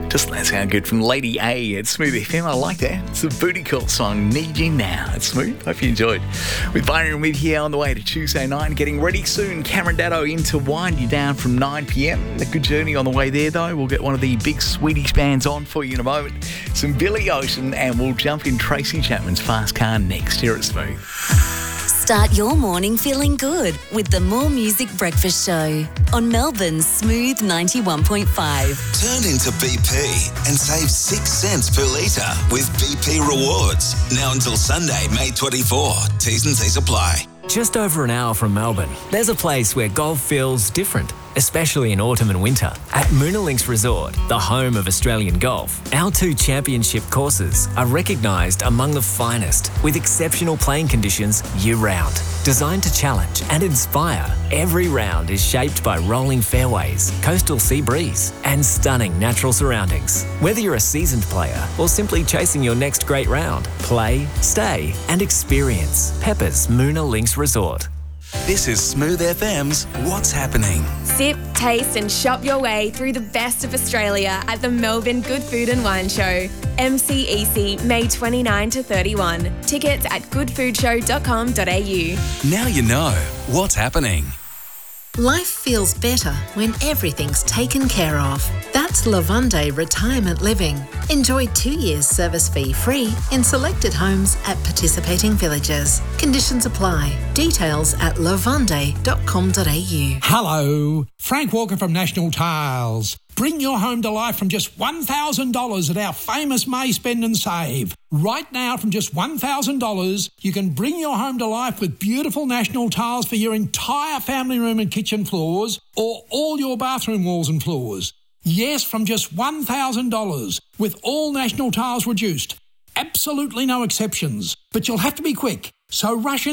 Doesn't that sound good from Lady A at Smooth FM? I like that. It's a booty call song, Need You Now. It's Smooth. Hope you enjoyed. With Byron with here on the way to Tuesday night. Getting ready soon. Cameron Datto in to wind you down from 9 p.m. A good journey on the way there, though. We'll get one of the big Swedish bands on for you in a moment. Some Billy Ocean, and we'll jump in Tracy Chapman's Fast Car next here at Smooth. Start your morning feeling good with the More Music Breakfast Show on Melbourne's Smooth 91.5. Turn into BP and save 6 cents per litre with BP Rewards. Now until Sunday, May 24. T's and C's apply. Just over an hour from Melbourne, there's a place where golf feels different, especially in autumn and winter. At Moonalinks Resort, the home of Australian golf, our 2 championship courses are recognised among the finest, with exceptional playing conditions year-round. Designed to challenge and inspire, every round is shaped by rolling fairways, coastal sea breeze, and stunning natural surroundings. Whether you're a seasoned player or simply chasing your next great round, play, stay, and experience Pepper's Moonalinks Resort. This is Smooth FM's What's Happening. Sip, taste and shop your way through the best of Australia at the Melbourne Good Food and Wine Show. MCEC, May 29 to 31. Tickets at goodfoodshow.com.au. Now you know what's happening. Life feels better when everything's taken care of. That's Lavande Retirement Living. Enjoy 2 years service fee free in selected homes at participating villages. Conditions apply. Details at lavande.com.au. Hello, Frank Walker from National Tiles. Bring your home to life from just $1,000 at our famous May Spend and Save. Right now, from just $1,000, you can bring your home to life with beautiful National Tiles for your entire family room and kitchen floors, or all your bathroom walls and floors. Yes, from just $1,000, with all National Tiles reduced. Absolutely no exceptions. But you'll have to be quick, so rush in.